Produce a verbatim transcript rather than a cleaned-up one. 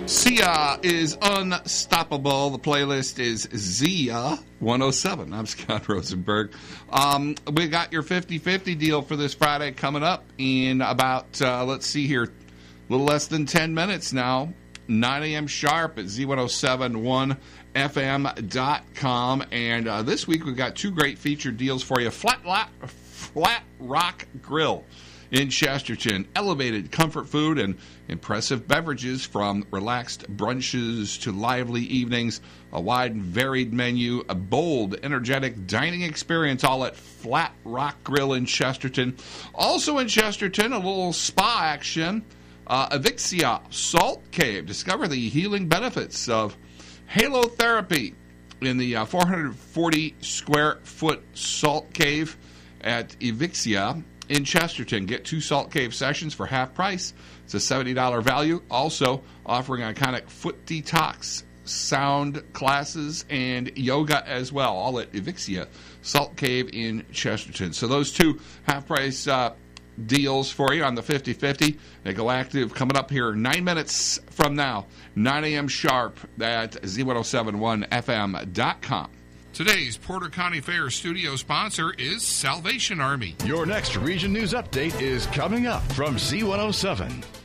Sia is Unstoppable. The playlist is Zia one oh seven. I'm Scott Rosenberg. Um, we got your fifty-fifty deal for this Friday coming up in about, uh, let's see here, a little less than ten minutes now. nine a.m. sharp at Z ten seventy-one F M dot com. And uh, this week we've got two great featured deals for you. Flat, Flat Rock Grill in Chesterton. Elevated comfort food and impressive beverages, from relaxed brunches to lively evenings. A wide and varied menu, a bold, energetic dining experience, all at Flat Rock Grill in Chesterton. Also in Chesterton, a little spa action. Uh, Evixia Salt Cave. Discover the healing benefits of halotherapy in the uh, four hundred forty square foot Salt Cave at Evixia in Chesterton. Get two Salt Cave sessions for half price. It's a seventy dollars value. Also offering iconic foot detox, sound classes, and yoga as well. All at Evixia Salt Cave in Chesterton. So those two half price uh, deals for you on the fifty-fifty. They go active coming up here nine minutes from now, nine a.m. sharp at Z ten seventy-one F M dot com. Today's Porter County Fair studio sponsor is Salvation Army. Your next Region News Update is coming up from Z one oh seven.